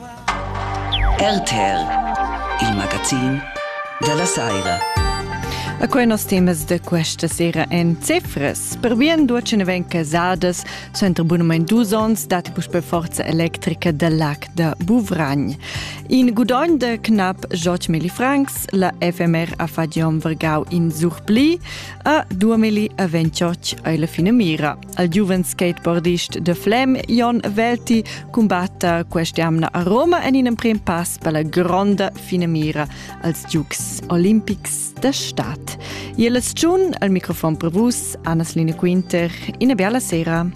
RTR, il magazin della Saira. A quei nos temas de questa sera en cifras. Per bien duce ne ven casadas, so entre bunamein 2 ons dati pus per forza elettrica del lac de Bouvragn. In Gudogn de knapp 12.000 francs, la FMR a fagion vergau in Surpli a 2.028 ai la fine mira. Al giuven skateboardist de Flem, Jon Velti, combatta quest'amna a Roma en in un prim pass per la gronda fine mira als Giugs Olympics de Stat. Jeles Tschun, al microfon per vus, Anna Selina Quinter, in a bella sera.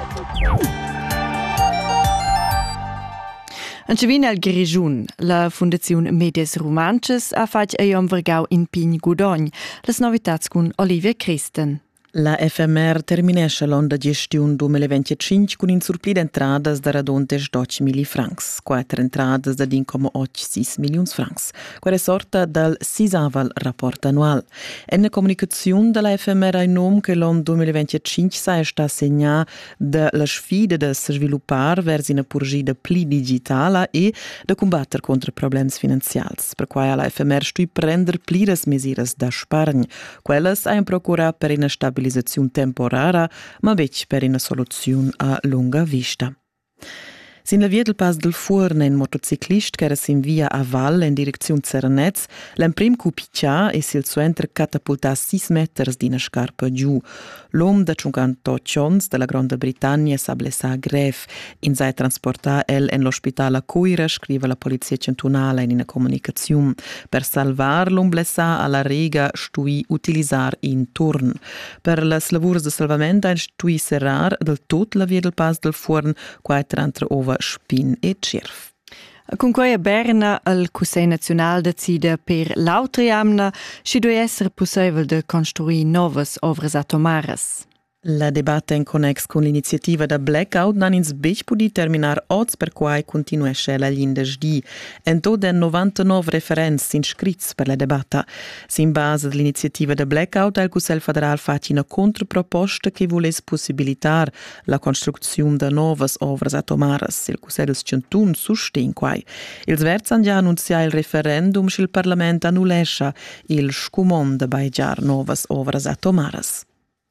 Ancevin al Grigiun, la Fundazione Medias Romances ha fatg a Jon Vergau in Pign Gudogn. Las novitats con Olivia Christen. La FMR terminesce l'anno de gestione 2025 con in surpli d'entradas da radontes 12.000 francs, 4 entradas da 1,86 milions francs. Quella sorta dal sisaval rapport annual. En la comunicazione della FMR ha nom che l'anno 2025 sa sta segna de la sfida de se sviluppar vers una purgida pli digitala e de combattere contro problemi finanzials. Per cui la FMR stui prender pliras mesiras da spargn. Quellas ha procura per una stabilizzazione temporara, ma vec per una soluzione a lunga vista. Sin la via del pas del Fuorn en motociclist che era sin via a Val in direzione Cernez, l'emprim cupiccia e sil suenter catapulta 6 meters di una scarpa giù. L'uomo da 58 anni della Grande Britannia sa blessa greve. In sei transporta el en l'ospitale a Coira, scrive la polizia centunale in una comunicazione. Per salvar l'uomo blessa alla rega stui utilizzar in turn. Per las lavurs de salvamento ein stui serrar del tot la via del pas del Fuorn, qua tra over Spin e Cirf. Con quei a Berna il Consiglio Nazionale decide per l'autriamna si deve essere possibile de construire novas ovras atomaras. La debatta in connex con l'iniziativa da Blackout non ins bec pudi terminar oz per quai continuesce la lindes di. En to den 99 referenz inscrits per la debatta. Sin base dell'iniziativa da Blackout il Consiglio Federal fatti una controproposta che volesse possibilitar la costruzione da novas ovras atomaras. Il Consiglio Centun sustin quai. Ils verts han già annunziato il referendum s'il Parlament annulescha il scumon da baigiar novas ovras atomaras.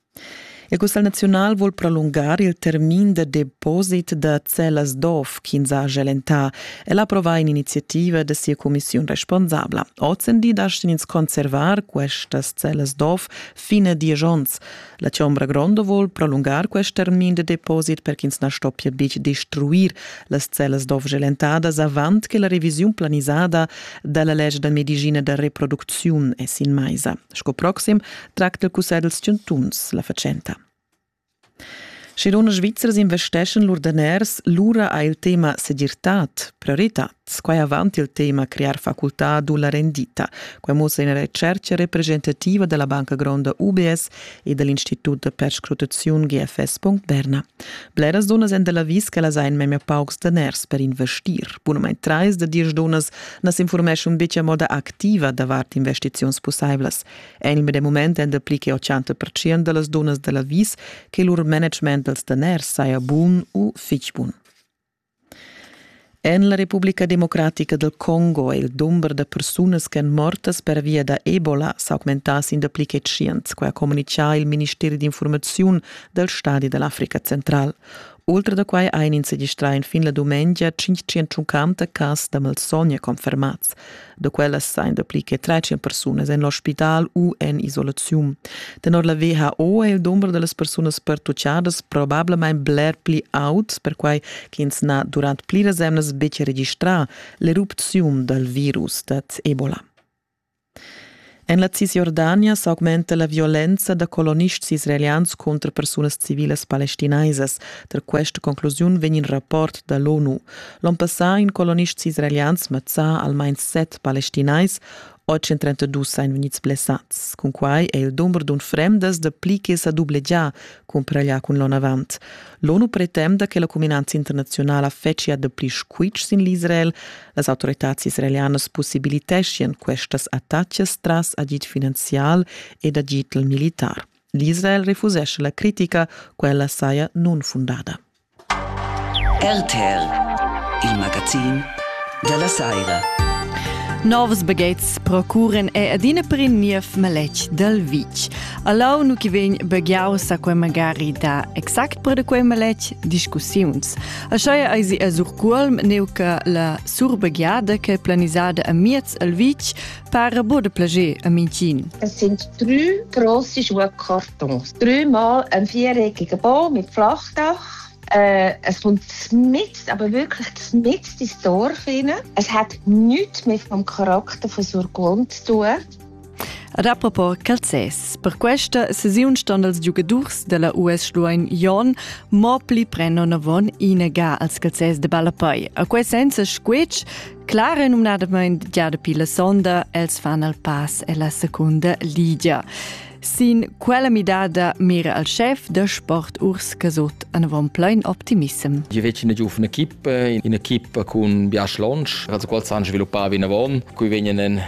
Il Consiglio Nazionale vuol prolungare il termine de deposit de cellas DOF 15 a gelentà e l'approva in iniziativa de sia commissione responsabile. Ozendi dastin ins conservar questas cellas DOF fine 10 ans. La Ciambra Gronda vuol prolungare quest termine de deposit perché ins na stoppia bic destruir las cellas DOF gelentadas avant che la revisione planizzata dalla legge da medicina da reproduzione è sin maisa. Sco proxim tracta il Consiglio Centuns la facenta. Scirona Svizzers investeschen l'urdaners lura a il tema segirtat, prioritat, quai avanti il tema crear facultà dulla rendita, quai mossa in ricerca representativa della Banca Gronda UBS e dell'Istituto per Scrutazione GFS. Berna. Bleras donas en della vis che la sein memia paucs daners per investir. Bunament 3 de 10 donas nas information bicia moda activa davart investizions possibles. En in de moment en de plique 80% de las donas della vis che lur management dels daners saia bun u fich bun. En la Repubblica Democratica del Congo il numero de personas che han mortas per via da Ebola sa augmentas in deplichet scienz, quai ha comunicato il Ministero di Informazione del Stati dell'Africa Central. Oltre da quai ein in segistrar in fin la domenica 550 cas da malsogna confermats. Da quellas sain deplichet 300 personas en l'hospital u en isolazione. Tenor la WHO il numero delle personas pertucciadas probablemente bler pli out, per quai ch'ins na durant pli semnas bec registrar l'erupzione del virus dat Ebola. En la Cisjordania s'augmenta la violenza da colonists israelians contra personas civiles palestinaises. Per questa conclusione vegn in rapport dall'ONU. L'an passà in colonists israelians mazzà almeno 7 palestinais, 832 sain venits blessats, con quai è il numero d'un fremdes de pli che sa dublegia comparellar con l'on avant. L'ONU pretende che la comunità internazionale feccia de pli squitsch in l'Israel, las autoritats israelianas possibilitescien questas attacches tras agit finanzial ed agit militar. L'Israel refusesce la critica, quella saia non fundata. RTR, il magazin dalla Saira. Novs baguettes procuren adina per in nief maletg del vitg. Allau nu chi vegn bagiaus a quei magari da exact per de quei maletg discussiuns. Aschoia eisi a surcuolm neu che la surbagiada che planisada a miez al vitg para bude plager a mincin. Es sind 3 grosse Schuhkartons. 3-mal ein 4-eckiger Bau mit Flachdach. Es kommt mit, aber wirklich mit ins Dorf rein. Es hat nichts mit dem Charakter von Surgund zu tun. Ad apropos calzes, per questa sessione stanno els giugadurs della US Schluein Jon mopli prendono von inega als calzes de Balapai. A quei senza squetch, clara nominadament già de pila sonda, els fan al pass e la seconda liga. Sin quella midada mira al chef de Sport Urs Casot anavon plein optimism. Io vedo un'equipe con bias launch, also quals han sviluppato in avon, cui vengono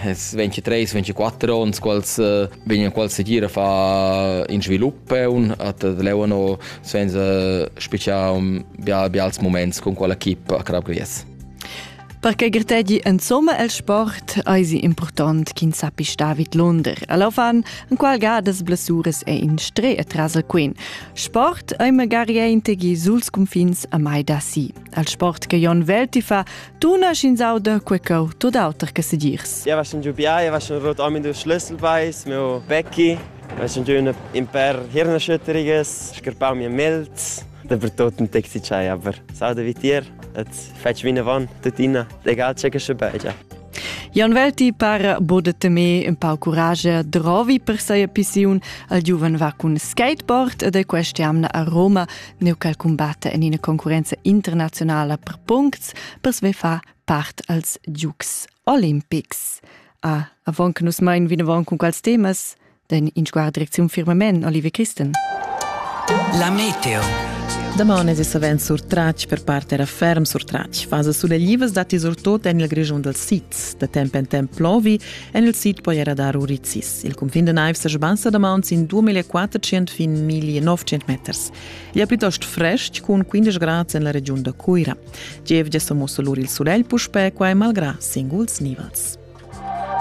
23-24 anni, quals vengono qualse gira fa in sviluppo und at levano senza speciale bials moments con quell'equipe a Crabgries. Perché gerteggi insomma el sport è important che sapi David Lunder. Allo fan in qual gadas blessures e in stre atras al quen. Sport è magari integhi suls confins a mai da si. Al sport che Jon Welti fa, tu nasci in sauda quecau tot auter che se dirs. Ja, was schon Jubia, ja, was schon rot am in der Schlüsselbeis, mit Becky, was schon schön ein paar Hirnerschütterunges, scherpau mir Milz. Der vertoten Textitschei, aber sauda wie dir, jetzt fetch wie eine Wand, dort rein, egal, check schon bei, ja. Jon Welti para bode teme un pau courage drovi per sia pission al giuven va con skateboard ed questi amna a Roma neu cal combatte in una concorrenza internazionale per punkts per sve fa part als Jux Olympics. Avon che nus mein vina von con quals temas, den in squadra direzione firmament Olivier Christen. La meteo. Damone si saven sur trac per parte era ferm sur trac. Fasa sulle livas dati sur tot en il grigion del sit. Da tempo in tempo plovi en il sit poi era dar urizis. Il confin de naiv sa sbansa da mouns in 2400 fin 1900 meters. Gli è piuttosto fresh con 15 gradi en la regione da Cuira. Giev già somo solur il sulel puspe quai malgra singuls nivels.